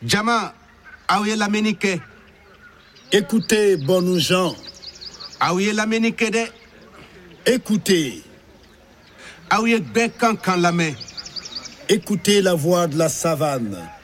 Jama, aouye la ménique. Écoutez, bonnes gens. Aouye la ménique de. Écoutez. Aouye bekan kan la main. Écoutez la voix de la savane.